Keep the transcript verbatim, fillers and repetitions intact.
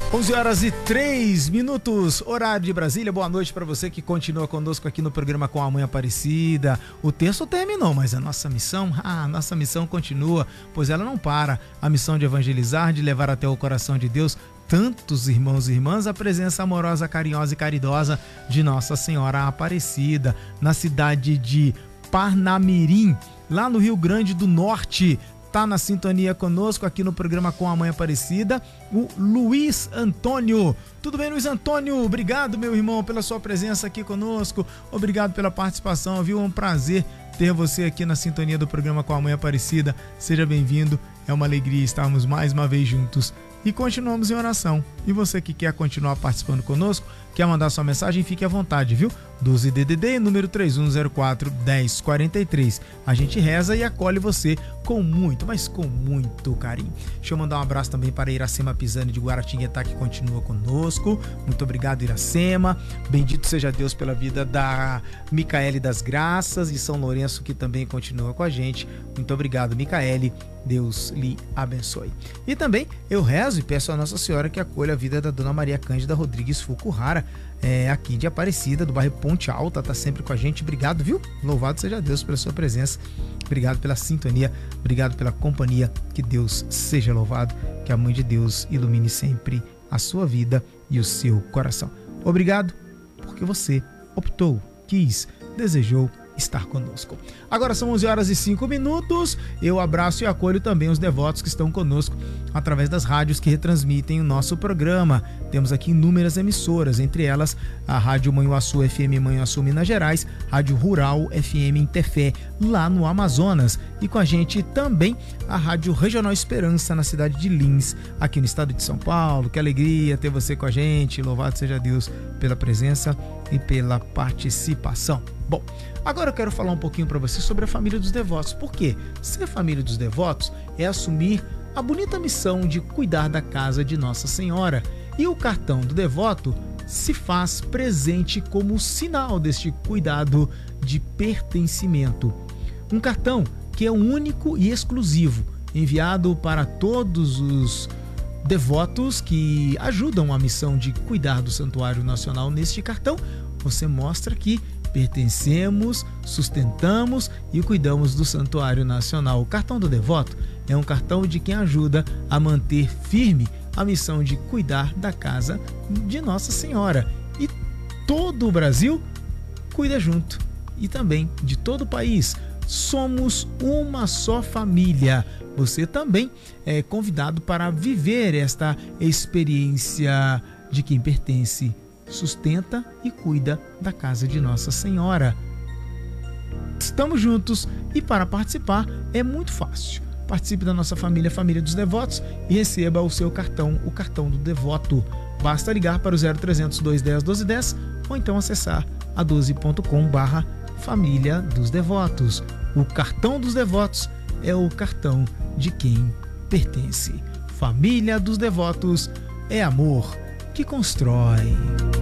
onze horas e três minutos, horário de Brasília. Boa noite para você que continua conosco aqui no programa Com a Mãe Aparecida. O texto terminou, mas a nossa missão, ah, a nossa missão continua, pois ela não para. A missão de evangelizar, de levar até o coração de Deus tantos irmãos e irmãs a presença amorosa, carinhosa e caridosa de Nossa Senhora Aparecida, na cidade de Parnamirim, lá no Rio Grande do Norte. Tá na sintonia conosco aqui no programa Com a Mãe Aparecida, o Luiz Antônio. Tudo bem, Luiz Antônio? Obrigado, meu irmão, pela sua presença aqui conosco. Obrigado pela participação, viu? É um prazer ter você aqui na sintonia do programa Com a Mãe Aparecida. Seja bem-vindo. É uma alegria estarmos mais uma vez juntos. E continuamos em oração. E você que quer continuar participando conosco, quer mandar sua mensagem, fique à vontade, viu? doze D D D, número três um zero quatro, um zero quatro três. A gente reza e acolhe você com muito, mas com muito carinho. Deixa eu mandar um abraço também para Iracema Pisani de Guaratinguetá, que continua conosco. Muito obrigado, Iracema. Bendito seja Deus pela vida da Micaele das Graças de São Lourenço, que também continua com a gente. Muito obrigado, Micaele. Deus lhe abençoe. E também eu rezo e peço a Nossa Senhora que acolha a vida da Dona Maria Cândida Rodrigues Fukuhara, é, aqui de Aparecida, do bairro Ponte Alta, tá sempre com a gente. Obrigado, viu? Louvado seja Deus pela sua presença. Obrigado pela sintonia, obrigado pela companhia. Que Deus seja louvado, que a Mãe de Deus ilumine sempre a sua vida e o seu coração. Obrigado porque você optou, quis, desejou estar conosco. Agora são onze horas e cinco minutos. Eu abraço e acolho também os devotos que estão conosco através das rádios que retransmitem o nosso programa. Temos aqui inúmeras emissoras, entre elas a Rádio Manhuaçu F M Manhuaçu, Minas Gerais, Rádio Rural F M em Tefé, lá no Amazonas, e com a gente também a Rádio Regional Esperança, na cidade de Lins, aqui no estado de São Paulo. Que alegria ter você com a gente. Louvado seja Deus pela presença e pela participação. Bom, agora eu quero falar um pouquinho para você sobre a família dos devotos. Por quê? Ser família dos devotos é assumir a bonita missão de cuidar da casa de Nossa Senhora. E o cartão do devoto se faz presente como sinal deste cuidado de pertencimento. Um cartão que é único e exclusivo, enviado para todos os devotos que ajudam a missão de cuidar do Santuário Nacional. Neste cartão, você mostra que pertencemos, sustentamos e cuidamos do Santuário Nacional. O cartão do devoto é um cartão de quem ajuda a manter firme a missão de cuidar da casa de Nossa Senhora. E todo o Brasil cuida junto. E também de todo o país. Somos uma só família. Você também é convidado para viver esta experiência de quem pertence, sustenta e cuida da casa de Nossa Senhora. Estamos juntos e para participar é muito fácil. Participe da nossa família, Família dos Devotos, e receba o seu cartão, o cartão do devoto. Basta ligar para o zero trezentos, dois dez, doze dez ou então acessar a doze ponto com barra Família dos Devotos. O cartão dos devotos é o cartão de quem pertence. Família dos Devotos é amor que constrói.